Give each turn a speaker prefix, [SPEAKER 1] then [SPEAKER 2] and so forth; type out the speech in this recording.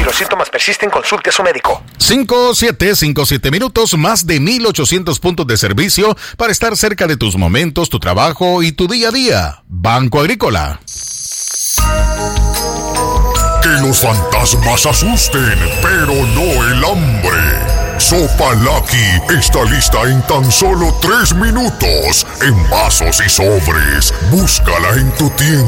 [SPEAKER 1] los síntomas persisten, consulte a su médico.
[SPEAKER 2] 5757 minutos, más de 1,800 puntos de servicio para estar cerca de tus momentos, tu trabajo y tu día a día. Banco Agrícola.
[SPEAKER 3] Que los fantasmas asusten, pero no el hambre. Sopa Lucky está lista en tan solo 3 minutos. En vasos y sobres. Búscala en tu tienda